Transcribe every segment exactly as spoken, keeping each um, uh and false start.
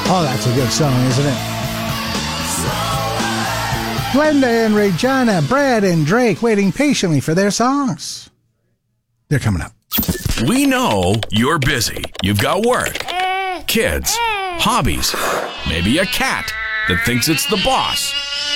Oh, that's a good song, isn't it? Glenda and Regina, Brad and Drake waiting patiently for their songs. They're coming up. We know you're busy. You've got work, kids, hobbies, maybe a cat that thinks it's the boss.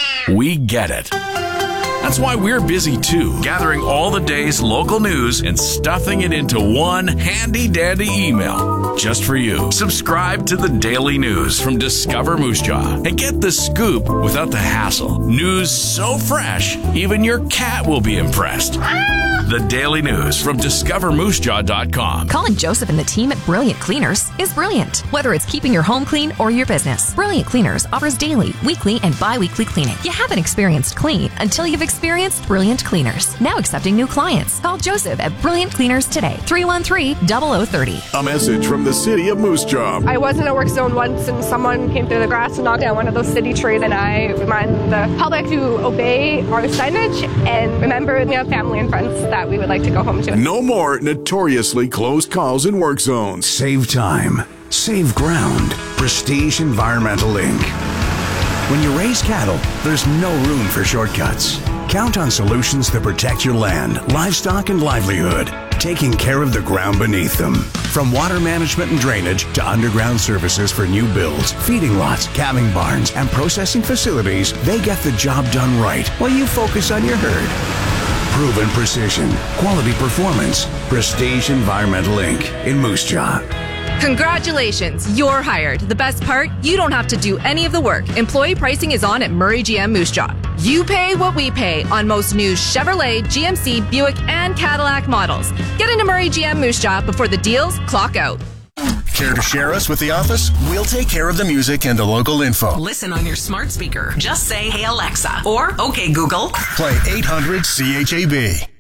We get it. That's why we're busy too, gathering all the day's local news and stuffing it into one handy-dandy email just for you. Subscribe to the Daily News from Discover Moose Jaw and get the scoop without the hassle. News so fresh, even your cat will be impressed. The Daily News from discover moose jaw dot com. Calling Joseph and the team at Brilliant Cleaners is brilliant. Whether it's keeping your home clean or your business, Brilliant Cleaners offers daily, weekly, and bi-weekly cleaning. You haven't experienced clean until you've experienced Brilliant Cleaners. Now accepting new clients. Call Joseph at Brilliant Cleaners today. three one three, zero zero three zero. A message from the city of Moose Jaw. I was in a work zone once and someone came through the grass and knocked down one of those city trees, and I remind the public to obey our signage and remember we have family and friends that we would like to go home to. No more notoriously closed calls in work zones. Save time. Save ground. Prestige Environmental Incorporated. When you raise cattle, there's no room for shortcuts. Count on solutions that protect your land, livestock, and livelihood, taking care of the ground beneath them. From water management and drainage to underground services for new builds, feeding lots, calving barns, and processing facilities, they get the job done right while you focus on your herd. Proven precision, quality performance. Prestige Environmental Incorporated in Moose Jaw. Congratulations, you're hired. The best part, you don't have to do any of the work. Employee pricing is on at Murray G M Moose Jaw. You pay what we pay on most new Chevrolet, G M C, Buick, and Cadillac models. Get into Murray G M Moose Jaw before the deals clock out. Care to share us with the office? We'll take care of the music and the local info. Listen on your smart speaker. Just say, "Hey Alexa," or "Okay Google." Play eight hundred C H A B.